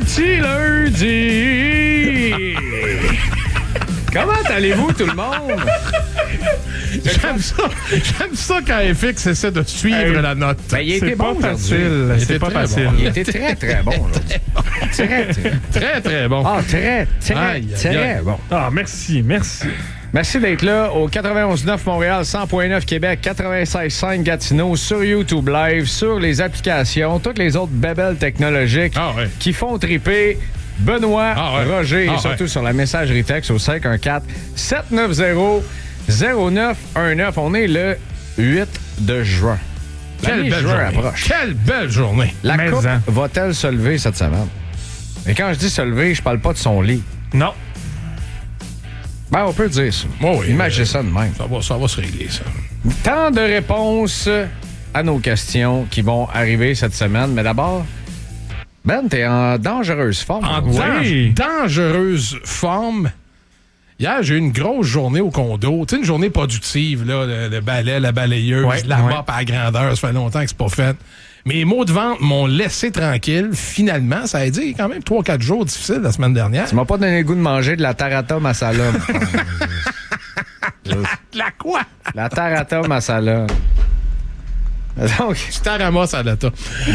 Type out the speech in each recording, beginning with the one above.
petit lundi! Comment allez-vous, tout le monde? J'aime ça quand FX essaie de suivre la note. Ben, il était bon facile. C'était pas facile. Il était très, très bon. Très, très bon. Ah, très bon. Ah, merci. Merci d'être là au 91.9 Montréal, 100.9 Québec, 96.5 Gatineau, sur YouTube Live, sur les applications, toutes les autres bébelles technologiques qui font triper Benoît, Roger et surtout sur la messagerie texte au 514-790-0919. On est le 8 de juin. Quelle belle journée. Approche. Quelle belle journée. La coupe va-t-elle se lever cette semaine? Et quand je dis se lever, je parle pas de son lit. Non. Ben, on peut dire ça. Oh oui, imaginez ça de même. Ça va se régler, ça. Tant de réponses à nos questions qui vont arriver cette semaine. Mais d'abord, Ben, t'es en dangereuse forme. Dangereuse forme. Hier, j'ai eu une grosse journée au condo. Tu sais, une journée productive, là, le balai, la balayeuse, la mop à la grandeur. Ça fait longtemps que c'est pas fait. Mes mots de vente m'ont laissé tranquille. Finalement, ça a été quand même 3-4 jours difficiles la semaine dernière. Tu m'as pas donné le goût de manger de la tarata masala. La quoi? La tarata masala. Donc, tu t'aramasses à l'ata.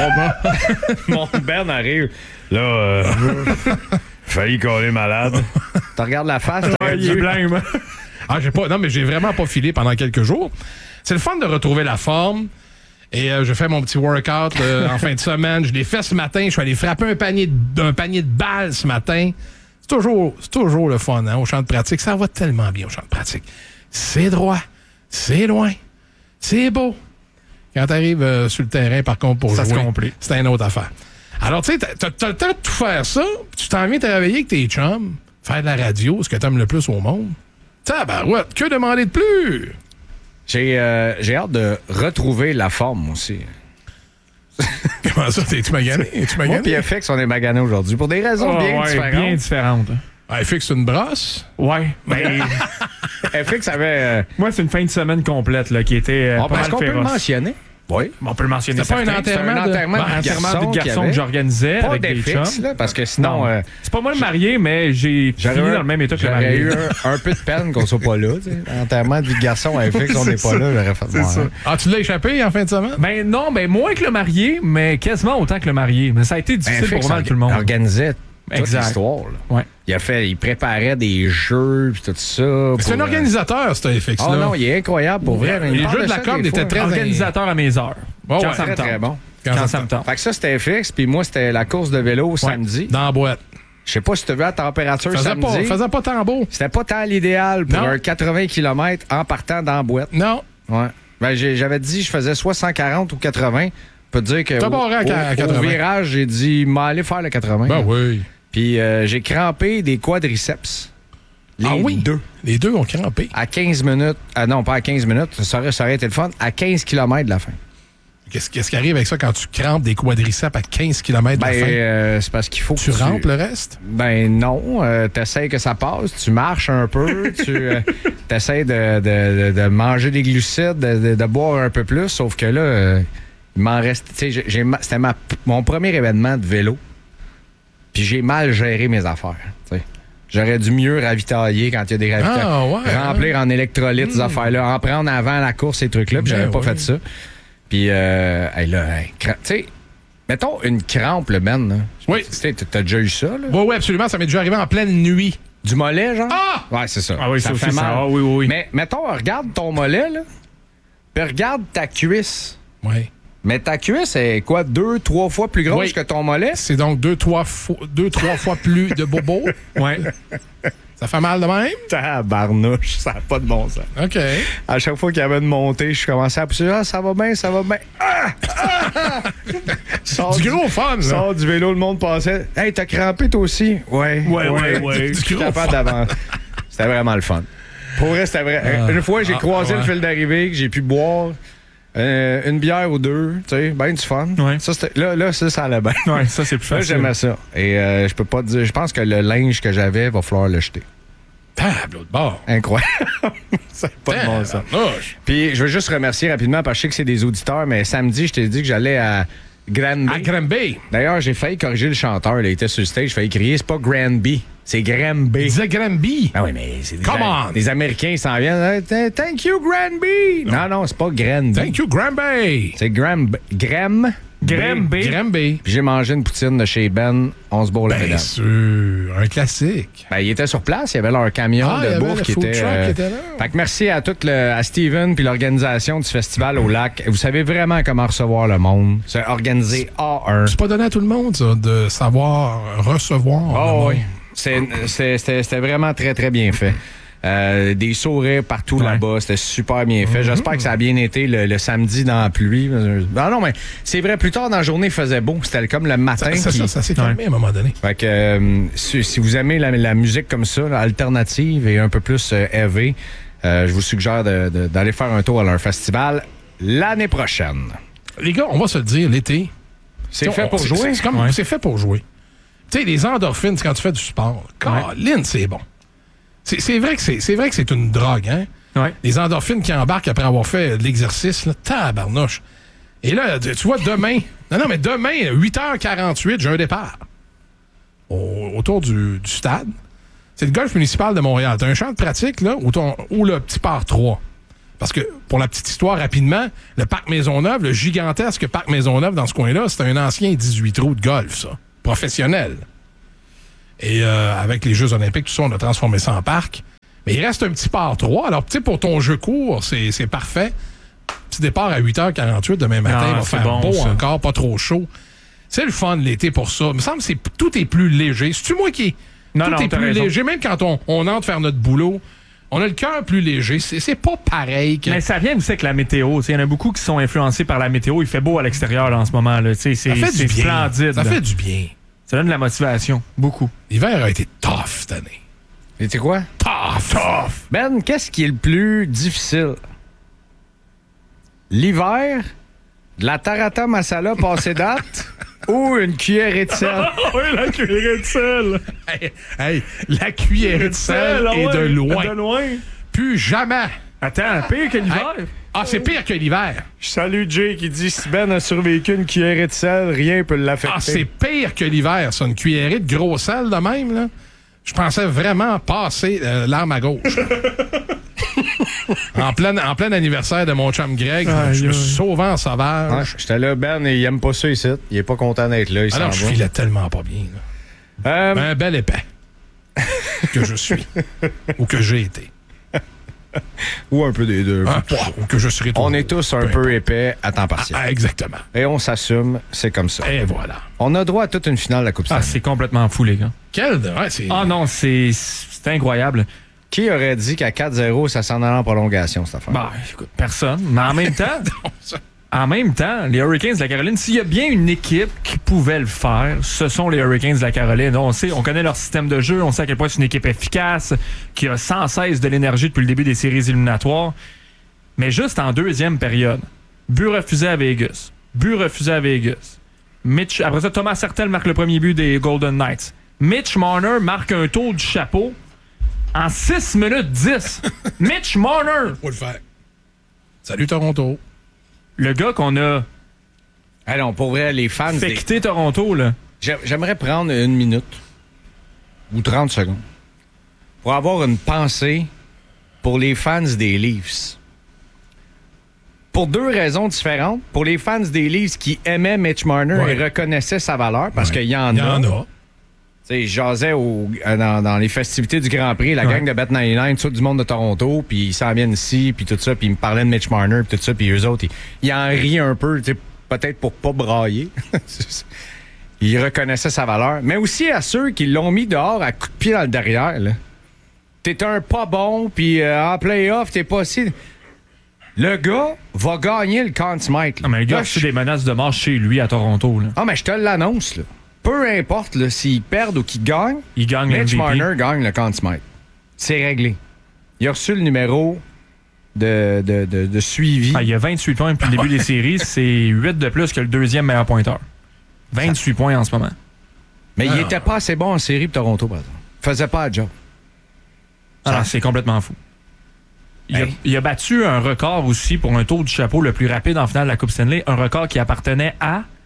Mon Ben arrive. Là, failli coller malade. Tu regardes la face, il est blanc, j'ai vraiment pas filé pendant quelques jours. C'est le fun de retrouver la forme. Et je fais mon petit workout en fin de semaine. Je l'ai fait ce matin. Je suis allé frapper un panier de balles ce matin. C'est toujours le fun, au champ de pratique. Ça va tellement bien au champ de pratique. C'est droit, c'est loin, c'est beau. Quand tu arrives sur le terrain, par contre, pour ça jouer, se complique. c'est une autre affaire. Alors, tu sais, t'as le temps de tout faire ça, puis tu t'en viens te réveiller avec tes chums, faire de la radio, ce que t'aimes le plus au monde. Tabarouette, que demander de plus? J'ai hâte de retrouver la forme aussi. Comment ça, tu magané? Moi puis FX, on est magané aujourd'hui pour des raisons bien différentes. FX, c'est une brosse? Ouais. Ben, FX avait... Moi, c'est une fin de semaine complète là, qui était pas mal est-ce qu'on peut le mentionner? Oui. On peut le mentionner. C'était pas un enterrement de garçon que j'organisais avec des chums. Là, parce que sinon... c'est pas moi le marié, mais j'ai fini dans le même état que le marié. J'aurais eu un peu de peine qu'on soit pas là. Enterrement de vie de garçon à FX, on n'est pas là. J'aurais fait c'est ça. Ah, tu l'as échappé en fin de semaine? Ben non, moins que le marié, mais quasiment autant que le marié. Mais ça a été difficile pour vraiment tout le monde. Organisait toute l'histoire. Ouais. Il préparait des jeux puis tout ça. C'est un organisateur, ce FX-là. Oh non, il est incroyable pour vrai. Les jeux de la corde étaient très organisateur à mes heures. Quand ça me tente. Très bon. Quand ça me tente. Fait que ça, c'était FX, puis moi, c'était la course de vélo samedi. Dans la boîte. Je sais pas si tu as vu la température samedi. Faisait pas tant beau. C'était pas tant l'idéal pour un 80 km en partant dans la boîte. Non. Ouais. Ben, j'avais dit je faisais soit 140 ou 80. Je peux te dire que au virage, j'ai dit m'aller faire le 80. Ben oui. Puis j'ai crampé des quadriceps. Les deux. Les deux ont crampé. À 15 minutes. Non, pas à 15 minutes. Ça aurait été le fun. À 15 km de la fin. Qu'est-ce qui arrive avec ça quand tu crampes des quadriceps à 15 km de la fin? C'est parce qu'il faut que tu rampes le reste? Ben non. T'essayes que ça passe. Tu marches un peu. Tu essaies de manger des glucides, de boire un peu plus. Sauf que là, il m'en reste... C'était mon premier événement de vélo. Puis j'ai mal géré mes affaires. T'sais. J'aurais dû mieux ravitailler quand il y a des ravitaillements. Remplir en électrolytes, ces affaires-là. En prendre avant la course, ces trucs-là. Puis j'avais pas fait ça. Puis, tu sais, mettons une crampe, le Ben. Là. Oui. T'as déjà eu ça, là? Oui, absolument. Ça m'est déjà arrivé en pleine nuit. Du mollet, genre? Ah! Ouais, c'est ça. Ah oui, ça fait mal. Ah, oui. Mais mettons, regarde ton mollet, là. Puis regarde ta cuisse. Oui. Mais ta cuisse est quoi, 2-3 fois plus grosse que ton mollet? C'est donc 2-3 fois plus de bobo. Oui. Ça fait mal de même? Tabarnouche, ça n'a pas de bon sens. OK. À chaque fois qu'il y avait une montée, je commençais à pousser. Ah, ça va bien, ça va bien. Du gros fun, là. Sors du vélo, le monde passait. Hey, t'as crampé toi aussi? Ouais. Du gros fun. C'était vraiment le fun. Pour vrai, c'était vrai. Une fois, j'ai croisé le fil d'arrivée, que j'ai pu boire une bière ou deux, tu sais, ben du fun. Ouais. Ça, ça allait bien. Ouais, ça, c'est plus facile. Là, j'aimais ça. Et je peux pas te dire, je pense que le linge que j'avais, va falloir le jeter. Table de bord. Incroyable. Ça n'a pas de bon sens. Puis je veux juste remercier rapidement parce que je sais que c'est des auditeurs, mais samedi, je t'ai dit que j'allais à Granby. À Granby. D'ailleurs, j'ai failli corriger le chanteur. Là, il était sur le stage, j'ai failli crier, c'est pas Granby, c'est Il Granby. disait Granby. Ah oui, mais c'est Come on. des Américains, ils s'en viennent. Thank you, Granby. Non, c'est pas Granby. Thank you, Granby. C'est Granby. Granby. Puis j'ai mangé une poutine de chez Ben, on se bourre la Bien pédale. sûr. Un classique. Ben, ils étaient sur place, il y avait leur camion Ah, il y de avait bouffe le qui food était. truck qui était là. Fait que merci à à Steven puis l'organisation du festival au lac. Vous savez vraiment comment recevoir le monde. C'est organisé A1. C'est pas donné à tout le monde, ça, de savoir recevoir. Oh le oui. monde. C'était vraiment très, très bien fait. Des sourires partout là-bas. C'était super bien fait. J'espère que ça a bien été le samedi dans la pluie. Non, mais c'est vrai, plus tard dans la journée, il faisait beau. C'était comme le matin. Ça s'est calmé à un moment donné. Fait que si vous aimez la musique comme ça, là, alternative et un peu plus heavy, je vous suggère d'aller faire un tour à leur festival l'année prochaine. Les gars, on va se le dire, l'été. C'est fait pour jouer? C'est fait pour jouer. Tu sais, les endorphines, c'est quand tu fais du sport. Colin, c'est bon. C'est vrai que c'est une drogue, hein? Ouais. Les endorphines qui embarquent après avoir fait de l'exercice, là, tabarnouche. Et là, tu vois, demain, mais demain, 8h48, j'ai un départ. Autour du stade. C'est le golf municipal de Montréal. T'as un champ de pratique, là, où le petit par 3. Parce que, pour la petite histoire, rapidement, le parc Maisonneuve, le gigantesque parc Maisonneuve dans ce coin-là, c'est un ancien 18 trous de golf, ça. Professionnel. Et avec les Jeux olympiques, tout ça, on a transformé ça en parc. Mais il reste un petit par 3. Alors, tu sais, pour ton jeu court, c'est parfait. Petit départ à 8h48 demain matin. Il va faire bon, beau ça. encore, pas trop chaud. C'est le fun l'été pour ça. Il me semble que tout est plus léger. C'est-tu moi qui... Non, tout est t'as plus raison. léger. Même quand on entre faire notre boulot, on a le cœur plus léger. C'est pas pareil que... Mais ça vient aussi avec la météo. Il y en a beaucoup qui sont influencés par la météo. Il fait beau à l'extérieur là, en ce moment. Là. C'est Ça fait du bien. splendide. Ça là. fait du bien. Ça donne de la motivation. Beaucoup. L'hiver a été tough cette année. Et tu sais quoi? Tough. Ben, qu'est-ce qui est le plus difficile? L'hiver, de la tarata masala passée date ou une cuillerée de sel? oui, la cuillerée de sel. Hey, la cuillerée de sel est de loin. De loin. Plus jamais. Attends, pire que l'hiver. C'est pire que l'hiver. Je salue Jay qui dit si Ben a survécu une cuillerée de sel, rien peut l'affecter. C'est pire que l'hiver, ça. Une cuillerée de gros sel de même, là. Je pensais vraiment passer l'arme à gauche. en plein anniversaire de mon chum Greg, je me suis sauvé en sauvage. J'étais là, Ben, il aime pas ça ici. Il est pas content d'être là. Alors, je filais tellement pas bien. Là. Un bel épais que je suis. Ou que j'ai été. Ou un peu des deux. Ou que je serai On est tous un peu épais à temps partiel. Exactement. Et on s'assume, c'est comme ça. Et voilà. On a droit à toute une finale de la Coupe Stanley. C'est complètement fou, les gars. C'est... Ah non, c'est incroyable. Qui aurait dit qu'à 4-0, ça s'en allait en prolongation, cette affaire? Bah, écoute, personne. Mais en même temps, les Hurricanes de la Caroline, s'il y a bien une équipe qui pouvait le faire, ce sont les Hurricanes de la Caroline. On connaît leur système de jeu, on sait à quel point c'est une équipe efficace, qui a sans cesse de l'énergie depuis le début des séries éliminatoires. Mais juste en deuxième période, but refusé à Vegas. Après ça, Thomas Hertel marque le premier but des Golden Knights. Mitch Marner marque un tour du chapeau en 6 minutes 10. Mitch Marner! Faut le faire. Salut Toronto. Le gars qu'on a Alors, pour vrai, les fans... fait quitter Toronto, là. J'aimerais prendre 1 minute ou 30 secondes pour avoir une pensée pour les fans des Leafs. Pour 2 raisons différentes. Pour les fans des Leafs qui aimaient Mitch Marner et reconnaissaient sa valeur, parce qu'il y en a. Je jasais dans les festivités du Grand Prix, la gang de Bet99, tout du monde de Toronto, puis ils s'en viennent ici, puis tout ça, puis ils me parlaient de Mitch Marner, puis tout ça, puis eux autres, ils en rient un peu, peut-être pour pas brailler. Ils reconnaissaient sa valeur. Mais aussi à ceux qui l'ont mis dehors à coups de pied dans le derrière. Là. T'es un pas bon, puis en playoff, t'es pas si... Le gars va gagner le Conn Smythe. Mais le gars a reçu des menaces de mort chez lui à Toronto. Là. Mais je te l'annonce, là. Peu importe s'ils perdent ou qu'ils gagnent, il gagne Mitch MVP. Marner gagne le Conn Smythe. C'est réglé. Il a reçu le numéro de suivi. Il y a 28 points depuis le début des séries. C'est 8 de plus que le deuxième meilleur pointeur. 28 points en ce moment. Mais il était pas assez bon en série pour Toronto, par exemple. Il faisait pas le job. C'est complètement fou. Il a battu un record aussi pour un tour du chapeau le plus rapide en finale de la Coupe Stanley. Un record qui appartenait à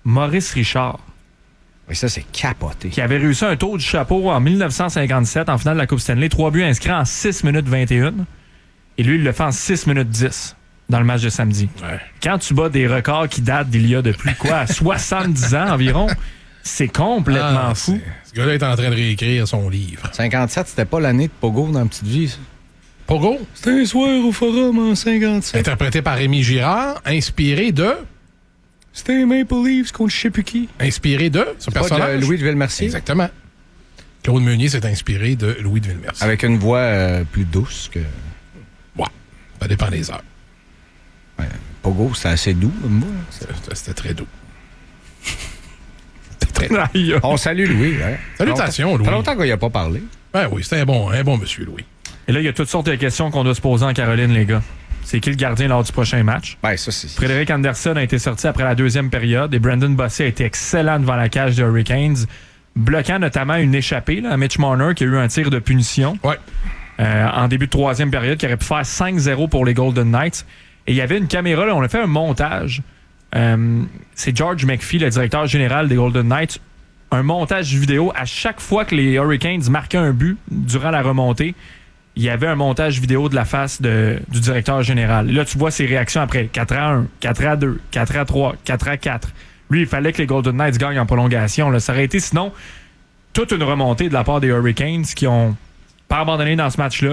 Maurice Richard, Oui, ça, c'est capoté. qui avait réussi un tour du chapeau en 1957 en finale de la Coupe Stanley. 3 buts inscrits en 6 minutes 21. Et lui, il le fait en 6 minutes 10 dans le match de samedi. Ouais. Quand tu bats des records qui datent d'il y a depuis 70 ans environ, c'est complètement fou. Ce gars-là est en train de réécrire son livre. 57, c'était pas l'année de Pogo dans Petite Vie, ça? Pogo, C'était un soir au Forum en 57. interprété par Rémi Girard, inspiré de C'était Maple Leafs contre je sais plus qui. son Pas personnage. de Louis de Villemercier. Exactement. Claude Meunier s'est inspiré de Louis de Villemercier. Avec une voix plus douce que... Ouais, ça dépend des heures. Ouais, Pogo, c'est assez doux, comme voix. C'était très doux. C'était très doux. Aïe. On salue Louis. Hein? Salutations, Ça Louis. fait longtemps qu'il n'a pas parlé. Ben oui, c'était un bon monsieur, Louis. Et là, il y a toutes sortes de questions qu'on doit se poser en Caroline, les gars. C'est qui le gardien lors du prochain match? Ben, ça, c'est... Frédéric Anderson a été sorti après la deuxième période et Brandon Bossy a été excellent devant la cage des Hurricanes, bloquant notamment une échappée là, à Mitch Marner qui a eu un tir de punition Ouais. en début de troisième période qui aurait pu faire 5-0 pour les Golden Knights. Et il y avait une caméra, là, on a fait un montage. C'est George McPhee, le directeur général des Golden Knights. Un montage vidéo à chaque fois que les Hurricanes marquaient un but durant la remontée. Il y avait un montage vidéo de la face du directeur général. Là, tu vois ses réactions après 4-1, 4-2, 4-3, 4-4. Lui, il fallait que les Golden Knights gagnent en prolongation. Là. Ça aurait été sinon toute une remontée de la part des Hurricanes qui ont pas abandonné dans ce match-là.